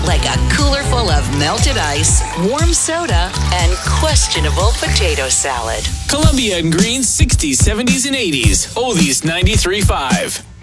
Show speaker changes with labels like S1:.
S1: like a cooler full of melted ice, warm soda, and questionable potato salad.
S2: Columbia and Green's 60s, 70s, and 80s. Oldies 93.5.